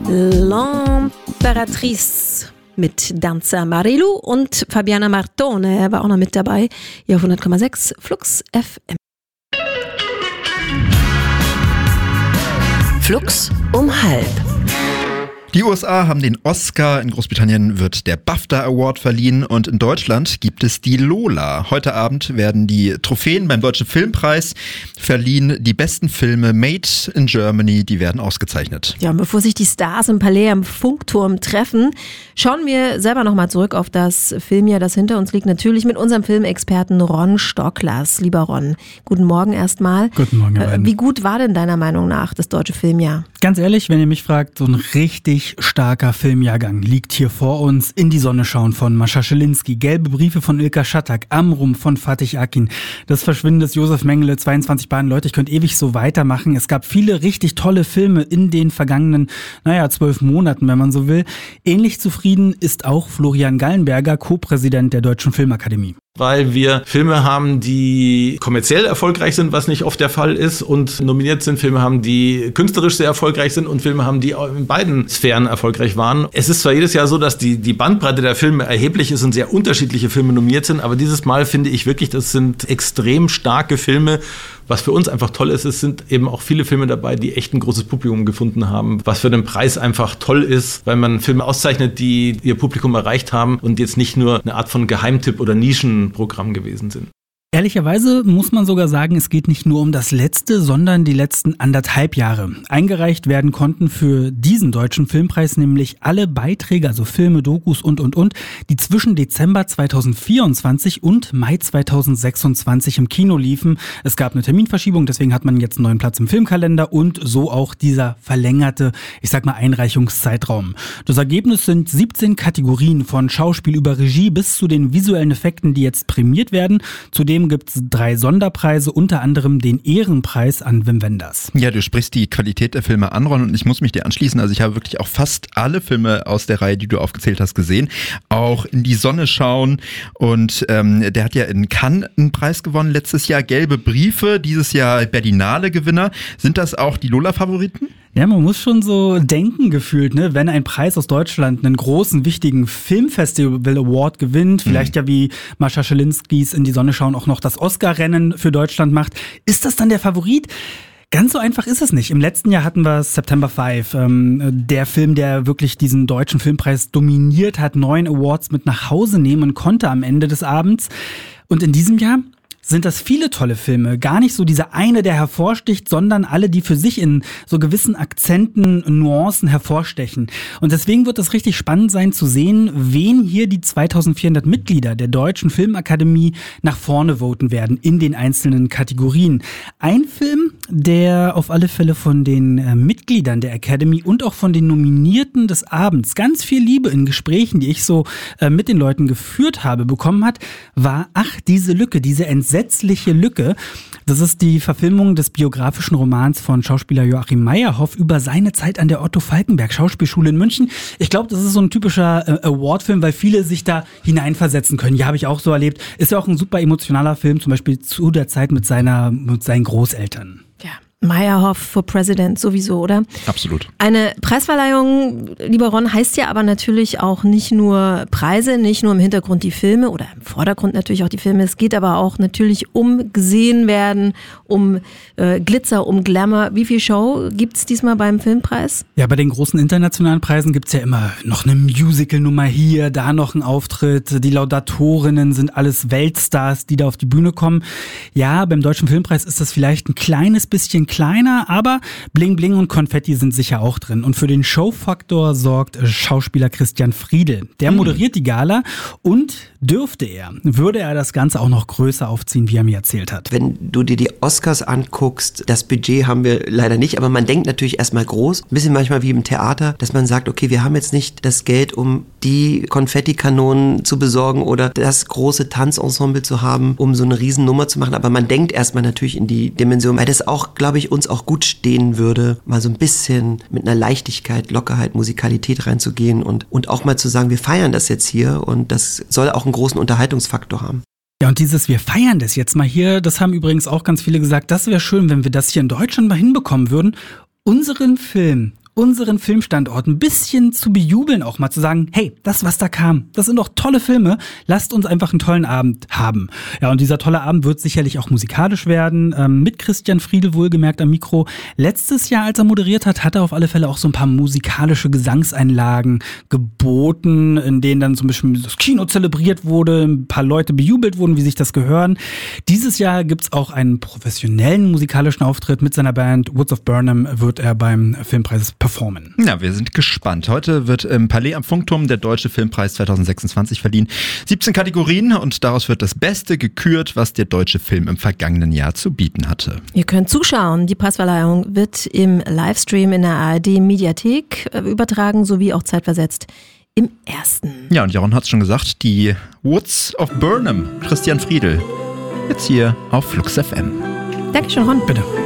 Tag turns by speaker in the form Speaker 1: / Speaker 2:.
Speaker 1: L'Impératrice mit Danza Marilu und Fabiana Martone war auch noch mit dabei. Hier auf 100,6 Flux FM.
Speaker 2: Flux um halb.
Speaker 3: Die USA haben den Oscar, in Großbritannien wird der BAFTA Award verliehen und in Deutschland gibt es die Lola. Heute Abend werden die Trophäen beim Deutschen Filmpreis verliehen. Die besten Filme Made in Germany, die werden ausgezeichnet.
Speaker 1: Ja, und bevor sich die Stars im Palais am Funkturm treffen, schauen wir selber nochmal zurück auf das Filmjahr, das hinter uns liegt. Natürlich mit unserem Filmexperten Ron Stocklers. Lieber Ron, guten Morgen erstmal.
Speaker 4: Guten Morgen, Herr Weiden.
Speaker 1: Wie gut war denn deiner Meinung nach das deutsche Filmjahr?
Speaker 4: Ganz ehrlich, wenn ihr mich fragt, so ein richtig starker Filmjahrgang liegt hier vor uns. In die Sonne schauen von Mascha Schelinski, Gelbe Briefe von Ilka Schattak, Amrum von Fatih Akin, Das Verschwinden des Josef Mengele, 22 Bahnen. Leute, ich könnte ewig so weitermachen. Es gab viele richtig tolle Filme in den vergangenen, 12 Monaten, wenn man so will. Ähnlich zufrieden ist auch Florian Gallenberger, Co-Präsident der Deutschen Filmakademie.
Speaker 5: Weil wir Filme haben, die kommerziell erfolgreich sind, was nicht oft der Fall ist, und nominiert sind, Filme haben, die künstlerisch sehr erfolgreich sind und Filme haben, die in beiden Sphären erfolgreich waren. Es ist zwar jedes Jahr so, dass die Bandbreite der Filme erheblich ist und sehr unterschiedliche Filme nominiert sind, aber dieses Mal finde ich wirklich, das sind extrem starke Filme. Was für uns einfach toll ist, es sind eben auch viele Filme dabei, die echt ein großes Publikum gefunden haben, was für den Preis einfach toll ist, weil man Filme auszeichnet, die ihr Publikum erreicht haben und jetzt nicht nur eine Art von Geheimtipp oder Nischenprogramm gewesen sind.
Speaker 4: Ehrlicherweise muss man sogar sagen, es geht nicht nur um das letzte, sondern die letzten 1,5 Jahre. Eingereicht werden konnten für diesen deutschen Filmpreis nämlich alle Beiträge, also Filme, Dokus und, die zwischen Dezember 2024 und Mai 2026 im Kino liefen. Es gab eine Terminverschiebung, deswegen hat man jetzt einen neuen Platz im Filmkalender und so auch dieser verlängerte, Einreichungszeitraum. Das Ergebnis sind 17 Kategorien von Schauspiel über Regie bis zu den visuellen Effekten, die jetzt prämiert werden. Zudem gibt es 3 Sonderpreise, unter anderem den Ehrenpreis an Wim Wenders.
Speaker 3: Ja, du sprichst die Qualität der Filme an, Ron, und ich muss mich dir anschließen. Also ich habe wirklich auch fast alle Filme aus der Reihe, die du aufgezählt hast, gesehen. Auch In die Sonne schauen, und der hat ja in Cannes einen Preis gewonnen letztes Jahr. Gelbe Briefe, dieses Jahr Berlinale-Gewinner. Sind das auch die Lola-Favoriten?
Speaker 4: Ja, man muss schon so denken gefühlt, ne? Wenn ein Preis aus Deutschland einen großen, wichtigen Filmfestival-Award gewinnt, vielleicht ja wie Mascha Schelinskis In die Sonne schauen auch noch das Oscar-Rennen für Deutschland macht, ist das dann der Favorit? Ganz so einfach ist es nicht. Im letzten Jahr hatten wir September 5, der Film, der wirklich diesen deutschen Filmpreis dominiert hat, 9 Awards mit nach Hause nehmen konnte am Ende des Abends. Und in diesem Jahr sind das viele tolle Filme. Gar nicht so dieser eine, der hervorsticht, sondern alle, die für sich in so gewissen Akzenten, Nuancen hervorstechen. Und deswegen wird es richtig spannend sein zu sehen, wen hier die 2400 Mitglieder der Deutschen Filmakademie nach vorne voten werden in den einzelnen Kategorien. Ein Film, der auf alle Fälle von den Mitgliedern der Academy und auch von den Nominierten des Abends ganz viel Liebe in Gesprächen, die ich so mit den Leuten geführt habe, bekommen hat, war Ach, diese Lücke, diese entsetzliche Lücke. Das ist die Verfilmung des biografischen Romans von Schauspieler Joachim Meyerhoff über seine Zeit an der Otto-Falckenberg-Schauspielschule in München. Ich glaube, das ist so ein typischer Award-Film, weil viele sich da hineinversetzen können. Ja, habe ich auch so erlebt. Ist ja auch ein super emotionaler Film, zum Beispiel zu der Zeit mit seinen Großeltern.
Speaker 1: Ja. Meyerhoff for President sowieso, oder?
Speaker 3: Absolut.
Speaker 1: Eine Preisverleihung, lieber Ron, heißt ja aber natürlich auch nicht nur Preise, nicht nur im Hintergrund die Filme oder im Vordergrund natürlich auch die Filme. Es geht aber auch natürlich um gesehen werden, um Glitzer, um Glamour. Wie viel Show gibt's diesmal beim Filmpreis?
Speaker 4: Ja, bei den großen internationalen Preisen gibt's ja immer noch eine Musical-Nummer hier, da noch ein Auftritt. Die Laudatorinnen sind alles Weltstars, die da auf die Bühne kommen. Ja, beim Deutschen Filmpreis ist das vielleicht ein kleines bisschen kleiner, aber Bling Bling und Konfetti sind sicher auch drin. Und für den Showfaktor sorgt Schauspieler Christian Friedel. Der moderiert die Gala und würde er das Ganze auch noch größer aufziehen, wie er mir erzählt hat.
Speaker 6: Wenn du dir die Oscars anguckst, das Budget haben wir leider nicht, aber man denkt natürlich erstmal groß. Ein bisschen manchmal wie im Theater, dass man sagt, okay, wir haben jetzt nicht das Geld, um die Konfettikanonen zu besorgen oder das große Tanzensemble zu haben, um so eine Riesennummer zu machen. Aber man denkt erstmal natürlich in die Dimension, weil das auch, glaube ich, uns auch gut stehen würde, mal so ein bisschen mit einer Leichtigkeit, Lockerheit, Musikalität reinzugehen und auch mal zu sagen, wir feiern das jetzt hier und das soll auch einen großen Unterhaltungsfaktor haben.
Speaker 4: Ja, und wir feiern das jetzt mal hier, das haben übrigens auch ganz viele gesagt, das wäre schön, wenn wir das hier in Deutschland mal hinbekommen würden, unseren Film unseren Filmstandort ein bisschen zu bejubeln, auch mal zu sagen, hey, das, was da kam, das sind doch tolle Filme, lasst uns einfach einen tollen Abend haben. Ja, und dieser tolle Abend wird sicherlich auch musikalisch werden, mit Christian Friedel wohlgemerkt am Mikro. Letztes Jahr, als er moderiert hat, hat er auf alle Fälle auch so ein paar musikalische Gesangseinlagen geboten, in denen dann zum Beispiel das Kino zelebriert wurde, ein paar Leute bejubelt wurden, wie sich das gehören. Dieses Jahr gibt's auch einen professionellen musikalischen Auftritt mit seiner Band Woods of Burnham, wird er beim Filmpreis performen.
Speaker 3: Ja, wir sind gespannt. Heute wird im Palais am Funkturm der Deutsche Filmpreis 2026 verliehen. 17 Kategorien und daraus wird das Beste gekürt, was der deutsche Film im vergangenen Jahr zu bieten hatte.
Speaker 1: Ihr könnt zuschauen. Die Preisverleihung wird im Livestream in der ARD-Mediathek übertragen, sowie auch zeitversetzt im ersten.
Speaker 3: Ja, und Jaron hat es schon gesagt, die Woods of Burnham, Christian Friedel, jetzt hier auf Flux FM.
Speaker 1: Dankeschön, Ron.
Speaker 4: Bitte.